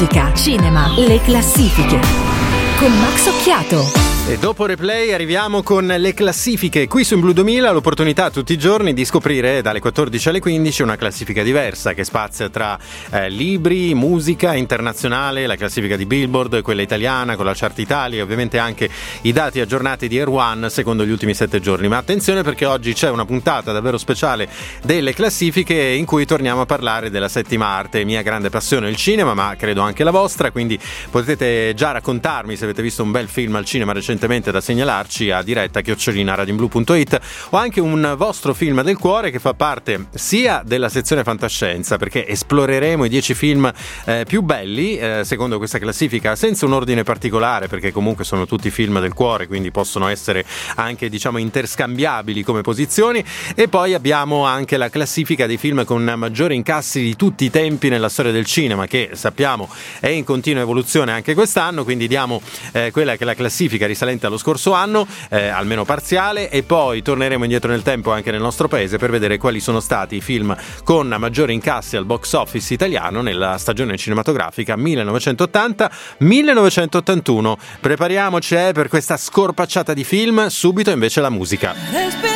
musica, cinema, le classifiche con Max Occhiato. E dopo Replay arriviamo con le classifiche. Qui su In Blu 2000 l'opportunità tutti i giorni di scoprire dalle 14 alle 15 una classifica diversa che spazia tra libri, musica internazionale, la classifica di Billboard, quella italiana con la Chart Italia e ovviamente anche i dati aggiornati di Air One secondo gli ultimi 7 giorni. Ma attenzione, perché oggi c'è una puntata davvero speciale delle classifiche in cui torniamo a parlare della settima arte, mia grande passione, il cinema, ma credo anche la vostra, quindi potete già raccontarmi se avete visto un bel film al cinema recentemente da segnalarci a diretta@radioinblu.it o anche un vostro film del cuore che fa parte sia della sezione fantascienza, perché esploreremo i 10 film più belli secondo questa classifica senza un ordine particolare, perché comunque sono tutti film del cuore, quindi possono essere anche interscambiabili come posizioni. E poi abbiamo anche la classifica dei film con maggiori incassi di tutti i tempi nella storia del cinema, che sappiamo è in continua evoluzione anche quest'anno, quindi diamo quella che è la classifica risalente allo scorso anno, almeno parziale, e poi torneremo indietro nel tempo anche nel nostro paese per vedere quali sono stati i film con maggiori incassi al box office italiano nella stagione cinematografica 1980-1981. Prepariamoci per questa scorpacciata di film, subito invece la musica.